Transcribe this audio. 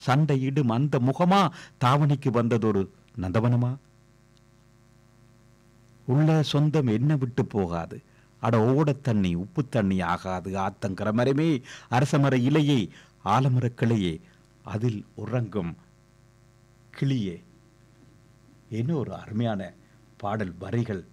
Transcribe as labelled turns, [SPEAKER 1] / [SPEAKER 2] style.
[SPEAKER 1] சண்டையிடும் அந்த முகமா தாவணிக்கு வந்ததொரு நந்தவனமா? உள்ள சொந்தம் என்ன விட்டு போகாது. அட ஓட தண்ணி உப்பு தண்ணி ஆகாது. ஆத்தங்கர மரமே, அரசமர இலையே, ஆலமர கிளையே, அதில் உறங்கும் கிளியே. என்ன ஒரு அருமையான பாடல் வரிகள்!